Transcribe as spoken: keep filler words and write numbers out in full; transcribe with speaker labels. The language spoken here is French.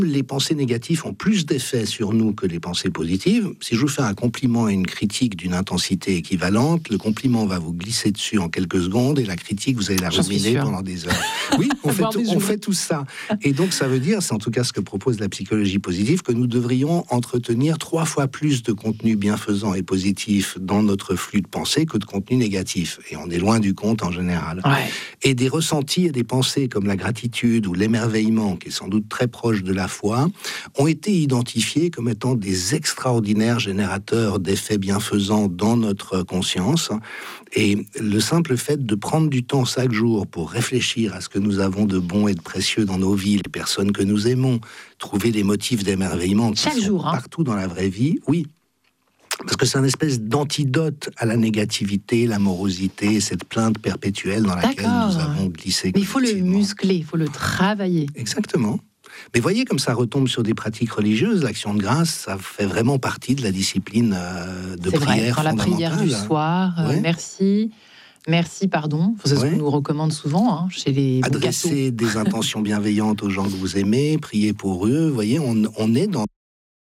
Speaker 1: Les pensées négatives ont plus d'effet sur nous que les pensées positives. Si je vous fais un compliment et une critique d'une intensité équivalente, le compliment va vous glisser dessus en quelques secondes et la critique, vous allez la ruminer pendant des heures. Oui, on, fait, tout, on fait tout ça. Et donc, ça veut dire, c'est en tout cas ce que propose la psychologie positive, que nous devrions entretenir trois fois plus de contenu bienfaisant et positif dans notre flux de pensée que de contenu négatif. Et on est loin du compte en général.
Speaker 2: Ouais.
Speaker 1: Et des ressentis et des pensées comme la gratitude ou l'émerveillement, qui est sans doute très proche de la foi, ont été identifiés comme étant des extraordinaires générateurs d'effets bienfaisants dans notre conscience. Et le simple fait de prendre du temps chaque jour pour réfléchir à ce que nous avons de bon et de précieux dans nos vies, les personnes que nous aimons, trouver des motifs d'émerveillement qui
Speaker 2: chaque
Speaker 1: sont
Speaker 2: jour, hein.
Speaker 1: partout dans la vraie vie, oui. Parce que c'est un espèce d'antidote à la négativité, la morosité, cette plainte perpétuelle dans laquelle
Speaker 2: D'accord.
Speaker 1: nous avons glissé.
Speaker 2: Mais il faut le muscler, il faut le travailler.
Speaker 1: Exactement. Mais voyez comme ça retombe sur des pratiques religieuses, l'action de grâce, ça fait vraiment partie de la discipline euh, de
Speaker 2: c'est
Speaker 1: prière
Speaker 2: vrai, dans la prière du soir, euh,
Speaker 1: ouais.
Speaker 2: merci, merci, pardon, c'est ce
Speaker 1: ouais.
Speaker 2: qu'on nous recommande souvent hein, chez les
Speaker 1: adresser des intentions bienveillantes aux gens que vous aimez, prier pour eux, voyez, on, on est dans